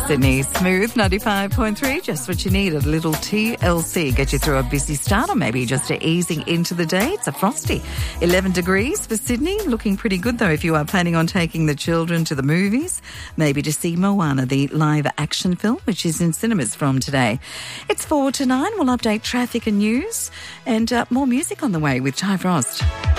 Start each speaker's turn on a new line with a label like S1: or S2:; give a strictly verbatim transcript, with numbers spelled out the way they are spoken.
S1: Sydney. Smooth ninety-five point three, just what you need. A little T L C, get you through a busy start or maybe just a easing into the day. It's a frosty eleven degrees for Sydney. Looking pretty good though if you are planning on taking the children to the movies, maybe to see Moana, the live action film, which is in cinemas from today. It's four to nine. We'll update traffic and news and uh, more music on the way with Ty Frost.